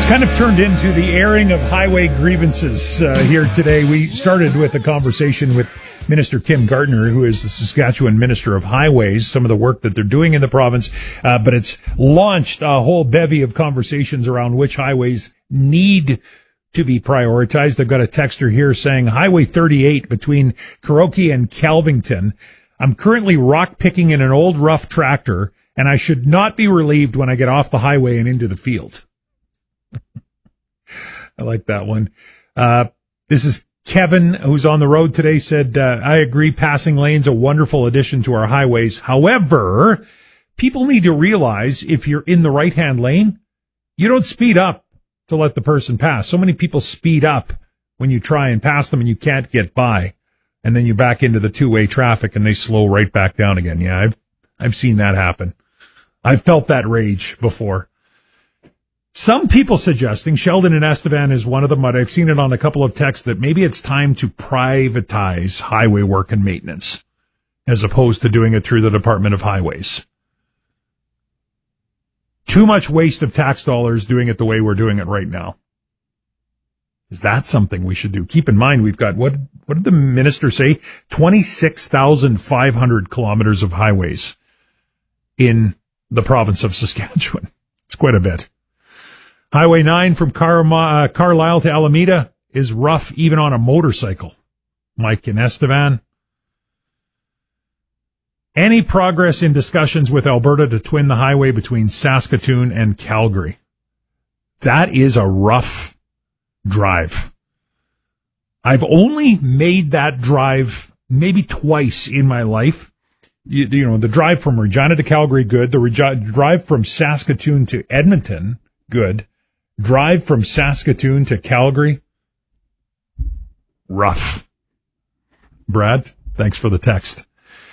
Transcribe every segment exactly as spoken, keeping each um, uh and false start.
kind of turned into the airing of highway grievances uh, here today. We started with a conversation with Minister Kim Gardner, who is the Saskatchewan Minister of Highways, some of the work that they're doing in the province, uh, but it's launched a whole bevy of conversations around which highways need to be prioritized. I've got a texter here saying Highway thirty-eight between Kuroki and Calvington. I'm currently rock picking in an old rough tractor, and I should not be relieved when I get off the highway and into the field. I like that one. Uh, this is Kevin, who's on the road today, said, uh, I agree, passing lanes a wonderful addition to our highways. However, people need to realize if you're in the right-hand lane, you don't speed up to let the person pass. So many people speed up when you try and pass them and you can't get by. And then you back into the two-way traffic and they slow right back down again. Yeah, I've, I've seen that happen. I've felt that rage before. Some people suggesting, Sheldon and Estevan is one of them, but I've seen it on a couple of texts, that maybe it's time to privatize highway work and maintenance as opposed to doing it through the Department of Highways. Too much waste of tax dollars doing it the way we're doing it right now. Is that something we should do? Keep in mind, we've got, what, what did the minister say? twenty-six thousand five hundred kilometers of highways in the province of Saskatchewan. It's quite a bit. Highway nine from Car- uh, Carlisle to Alameda is rough even on a motorcycle. Mike and Estevan. Any progress in discussions with Alberta to twin the highway between Saskatoon and Calgary? That is a rough drive. I've only made that drive maybe twice in my life. You, you know, the drive from Regina to Calgary, good. The Regi- drive from Saskatoon to Edmonton, good. Drive from Saskatoon to Calgary, rough. Brad, thanks for the text.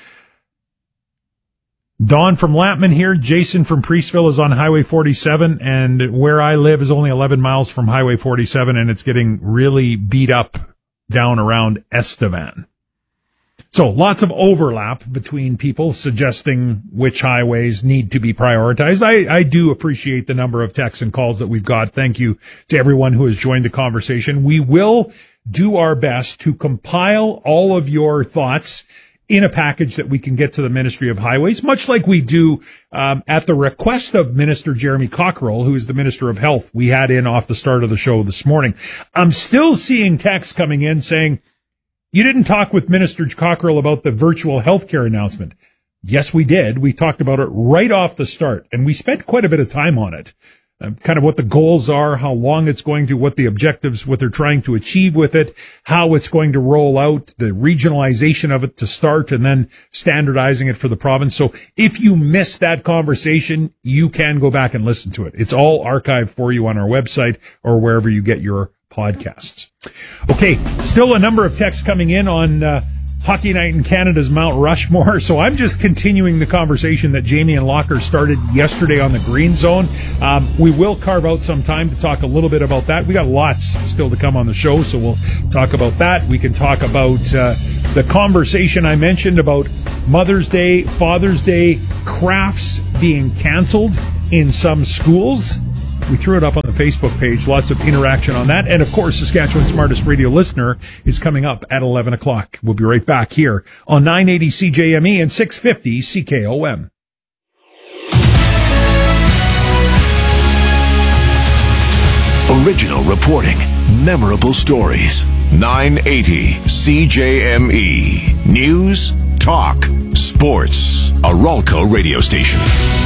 Don from Lampman here. Jason from Priestville is on Highway forty-seven, and where I live is only eleven miles from Highway forty-seven, and it's getting really beat up down around Estevan. So lots of overlap between people suggesting which highways need to be prioritized. I, I do appreciate the number of texts and calls that we've got. Thank you to everyone who has joined the conversation. We will do our best to compile all of your thoughts in a package that we can get to the Ministry of Highways, much like we do um, at the request of Minister Jeremy Cockrell, who is the Minister of Health. We had in off the start of the show this morning. I'm still seeing texts coming in saying, you didn't talk with Minister Cockrell about the virtual healthcare announcement. Yes, we did. We talked about it right off the start, and we spent quite a bit of time on it. Um, kind of what the goals are, how long it's going to, what the objectives, what they're trying to achieve with it, how it's going to roll out, the regionalization of it to start, and then standardizing it for the province. So if you missed that conversation, you can go back and listen to it. It's all archived for you on our website or wherever you get your podcasts. Okay, still a number of texts coming in on uh, Hockey Night in Canada's Mount Rushmore, so I'm just continuing the conversation that Jamie and Locker started yesterday on the Green Zone. Um, we will carve out some time to talk a little bit about that. We got lots still to come on the show, so we'll talk about that. We can talk about uh, the conversation I mentioned about Mother's Day, Father's Day, crafts being canceled in some schools. We threw it up on the Facebook page. Lots of interaction on that. And, of course, Saskatchewan's Smartest Radio Listener is coming up at eleven o'clock. We'll be right back here on nine eighty C J M E and six fifty C K O M. Original reporting. Memorable stories. nine eighty C J M E. News, talk, sports. A Ralco radio station.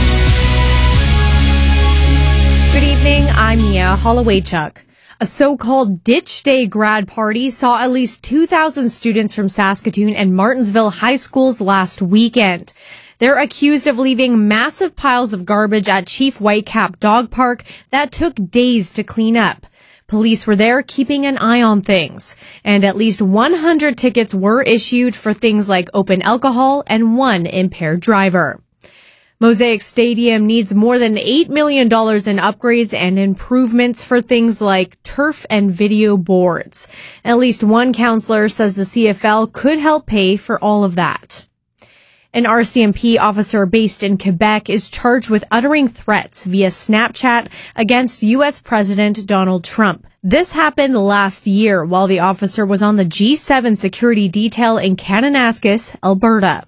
Good evening, I'm Mia Hollowaychuk. A so-called Ditch Day grad party saw at least two thousand students from Saskatoon and Martensville high schools last weekend. They're accused of leaving massive piles of garbage at Chief Whitecap Dog Park that took days to clean up. Police were there keeping an eye on things, and at least one hundred tickets were issued for things like open alcohol and one impaired driver. Mosaic Stadium needs more than eight million dollars in upgrades and improvements for things like turf and video boards. At least one councillor says the C F L could help pay for all of that. An R C M P officer based in Quebec is charged with uttering threats via Snapchat against U S President Donald Trump. This happened last year while the officer was on the G seven security detail in Kananaskis, Alberta.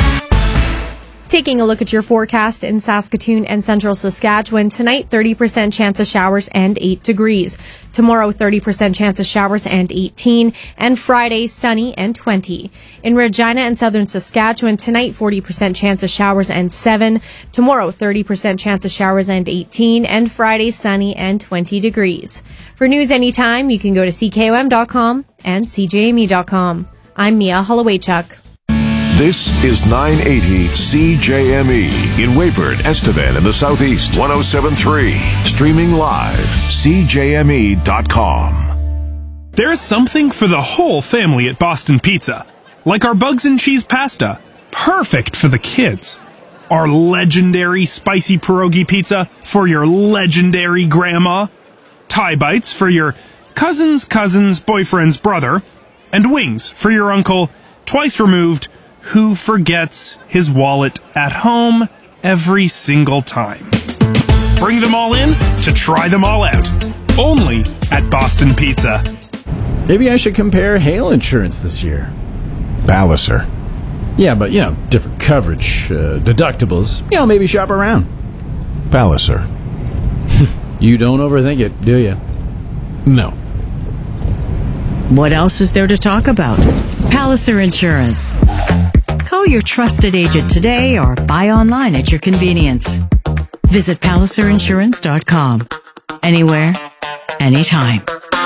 Taking a look at your forecast in Saskatoon and central Saskatchewan. Tonight, thirty percent chance of showers and eight degrees. Tomorrow, thirty percent chance of showers and eighteen. And Friday, sunny and twenty. In Regina and southern Saskatchewan, tonight, forty percent chance of showers and seven. Tomorrow, thirty percent chance of showers and eighteen. And Friday, sunny and twenty degrees. For news anytime, you can go to C K O M dot com and C J M E dot com. I'm Mia Hollowaychuk. This is nine eighty C J M E in Weyburn, Estevan in the Southeast, one oh seven point three. Streaming live, C J M E dot com. There's something for the whole family at Boston Pizza. Like our bugs and cheese pasta. Perfect for the kids. Our legendary spicy pierogi pizza for your legendary grandma. Thai bites for your cousin's cousin's boyfriend's brother. And wings for your uncle, twice removed, who forgets his wallet at home every single time. Bring them all in to try them all out. Only at Boston Pizza. Maybe I should compare hail insurance this year. Palliser. Yeah, but, you know, different coverage, uh, deductibles. You know, maybe shop around. Palliser. You don't overthink it, do you? No. What else is there to talk about? Palliser Insurance. Call your trusted agent today or buy online at your convenience. Visit Palliser Insurance dot com. Anywhere, anytime.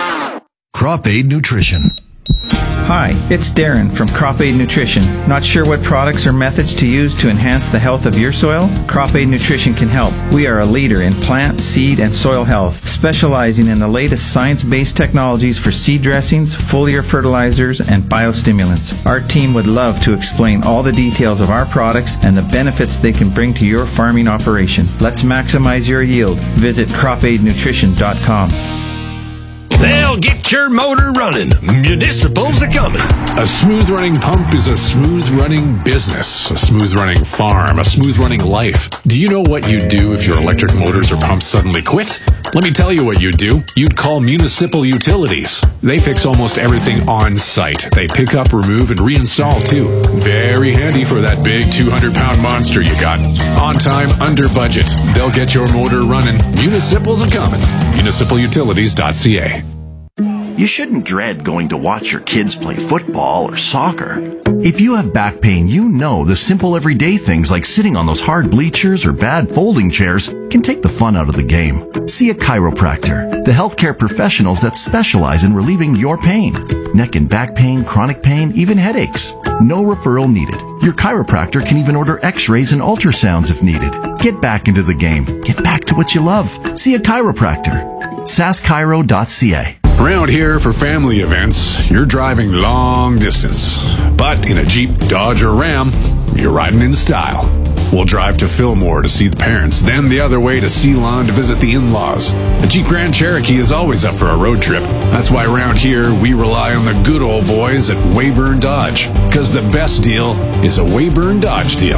Crop Aid Nutrition. Hi, it's Darren from Crop Aid Nutrition. Not sure what products or methods to use to enhance the health of your soil? Crop Aid Nutrition can help. We are a leader in plant, seed, and soil health, specializing in the latest science-based technologies for seed dressings, foliar fertilizers, and biostimulants. Our team would love to explain all the details of our products and the benefits they can bring to your farming operation. Let's maximize your yield. Visit Crop Aid Nutrition dot com. They'll get your motor running. Municipals are coming. A smooth-running pump is a smooth-running business, a smooth-running farm, a smooth-running life. Do you know what you'd do if your electric motors or pumps suddenly quit? Let me tell you what you'd do. You'd call Municipal Utilities. They fix almost everything on site. They pick up, remove, and reinstall, too. Very handy for that big two hundred pound monster you got. On time, under budget. They'll get your motor running. Municipals are coming. Municipal Utilities dot C A. You shouldn't dread going to watch your kids play football or soccer. If you have back pain, you know the simple everyday things like sitting on those hard bleachers or bad folding chairs can take the fun out of the game. See a chiropractor, the healthcare professionals that specialize in relieving your pain. Neck and back pain, chronic pain, even headaches. No referral needed. Your chiropractor can even order x-rays and ultrasounds if needed. Get back into the game. Get back to what you love. See a chiropractor. S A S chiro dot C A. Around here for family events, you're driving long distance. But in a Jeep, Dodge, or Ram, you're riding in style. We'll drive to Fillmore to see the parents, then the other way to Ceylon to visit the in-laws. The Jeep Grand Cherokee is always up for a road trip. That's why around here, we rely on the good old boys at Weyburn Dodge. Because the best deal is a Weyburn Dodge deal.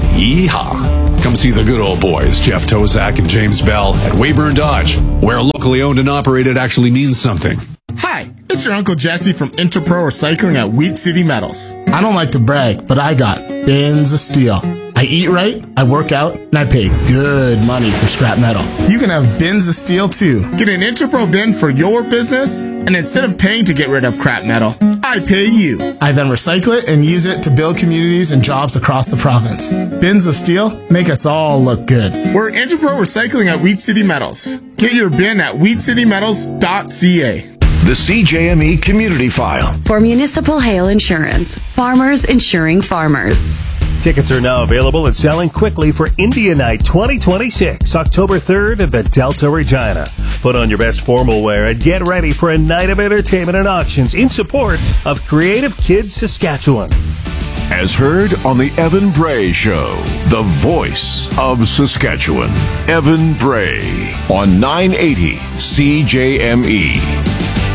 Yeehaw! Come see the good old boys, Jeff Tozak and James Bell, at Weyburn Dodge, where locally owned and operated actually means something. Hi, it's your Uncle Jesse from Interpro Recycling at Wheat City Metals. I don't like to brag, but I got bins of steel. I eat right, I work out, and I pay good money for scrap metal. You can have bins of steel too. Get an Interpro bin for your business, and instead of paying to get rid of crap metal, I pay you. I then recycle it and use it to build communities and jobs across the province. Bins of steel make us all look good. We're Interpro Recycling at Wheat City Metals. Get your bin at wheat city metals dot C A. The C J M E Community File. For municipal hail insurance, farmers insuring farmers. Tickets are now available and selling quickly for India Night twenty twenty-six, October third at the Delta Regina. Put on your best formal wear and get ready for a night of entertainment and auctions in support of Creative Kids Saskatchewan. As heard on the Evan Bray Show, the voice of Saskatchewan. Evan Bray on nine eighty C J M E.